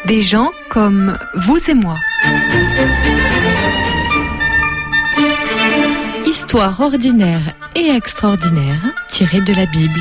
Des gens comme vous et moi. Histoire ordinaire et extraordinaire tirée de la Bible.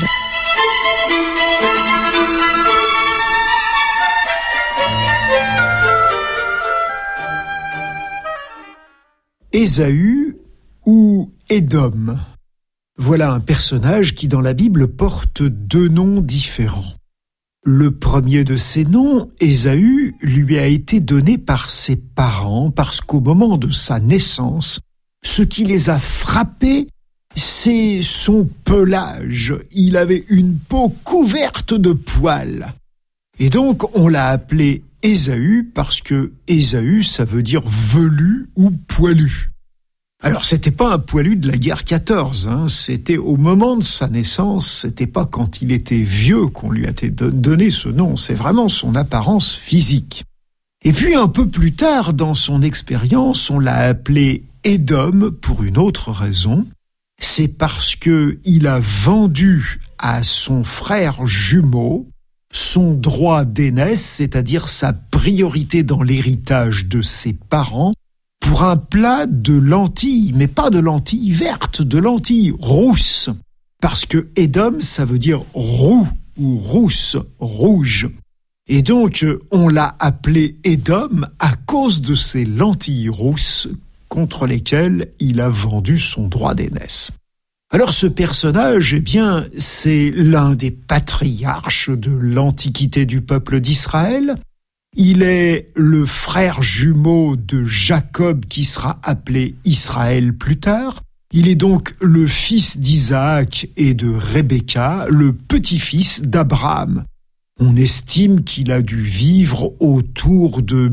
Ésaü ou Édom. Voilà un personnage qui dans la Bible porte deux noms différents. Le premier de ces noms, Ésaü, lui a été donné par ses parents parce qu'au moment de sa naissance, ce qui les a frappés, c'est son pelage. Il avait une peau couverte de poils. Et donc on l'a appelé Ésaü parce que Ésaü, ça veut dire velu ou poilu. Alors c'était pas un poilu de la guerre 14, c'était au moment de sa naissance, c'était pas quand il était vieux qu'on lui a donné ce nom, c'est vraiment son apparence physique. Et puis un peu plus tard dans son expérience, on l'a appelé Édom pour une autre raison, c'est parce que il a vendu à son frère jumeau son droit d'aînesse, c'est-à-dire sa priorité dans l'héritage de ses parents, pour un plat de lentilles, mais pas de lentilles vertes, de lentilles rousses. Parce que Édom, ça veut dire roux ou rousse, rouge. Et donc, on l'a appelé Édom à cause de ces lentilles rousses contre lesquelles il a vendu son droit d'aînesse. Alors ce personnage, eh bien, c'est l'un des patriarches de l'Antiquité du peuple d'Israël. Il est le frère jumeau de Jacob qui sera appelé Israël plus tard. Il est donc le fils d'Isaac et de Rebecca, le petit-fils d'Abraham. On estime qu'il a dû vivre autour de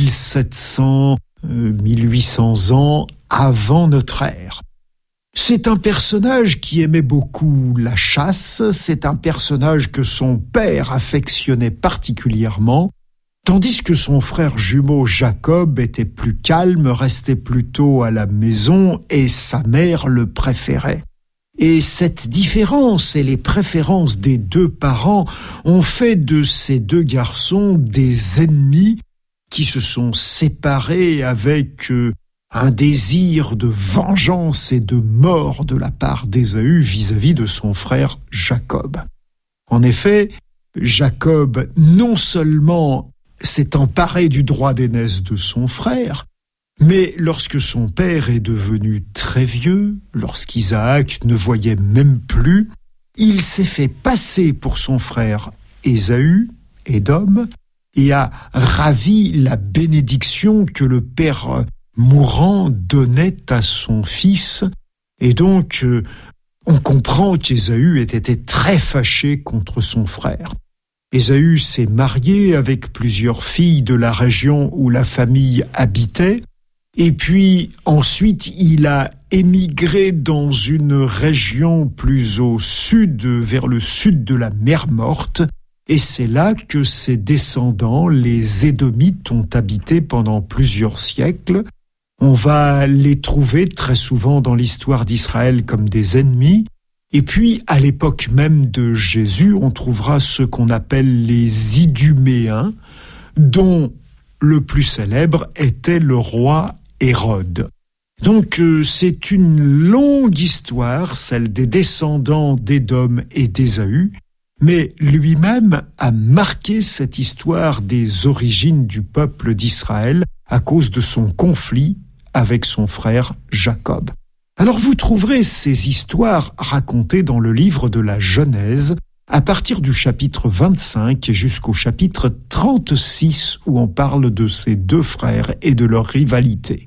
1700-1800 ans avant notre ère. C'est un personnage qui aimait beaucoup la chasse, c'est un personnage que son père affectionnait particulièrement, tandis que son frère jumeau Jacob était plus calme, restait plutôt à la maison et sa mère le préférait. Et cette différence et les préférences des deux parents ont fait de ces deux garçons des ennemis qui se sont séparés avec un désir de vengeance et de mort de la part d'Ésaü vis-à-vis de son frère Jacob. En effet, Jacob non seulement s'est emparé du droit d'aînesse de son frère, mais lorsque son père est devenu très vieux, lorsqu'Isaac ne voyait même plus, il s'est fait passer pour son frère Ésaü, Édom, et a ravi la bénédiction que le père mourant donnait à son fils. Et donc, on comprend qu'Ésaü était très fâché contre son frère. Ésaü s'est marié avec plusieurs filles de la région où la famille habitait, et puis ensuite il a émigré dans une région plus au sud, vers le sud de la mer Morte, et c'est là que ses descendants, les Édomites, ont habité pendant plusieurs siècles. On va les trouver très souvent dans l'histoire d'Israël comme des ennemis. Et puis, à l'époque même de Jésus, on trouvera ce qu'on appelle les Iduméens, dont le plus célèbre était le roi Hérode. Donc, c'est une longue histoire, celle des descendants d'Édom et d'Ésaü, mais lui-même a marqué cette histoire des origines du peuple d'Israël à cause de son conflit avec son frère Jacob. Alors vous trouverez ces histoires racontées dans le livre de la Genèse à partir du chapitre 25 jusqu'au chapitre 36 où on parle de ces deux frères et de leur rivalité.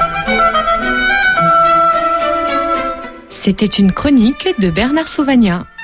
C'était une chronique de Bernard Sauvagnat.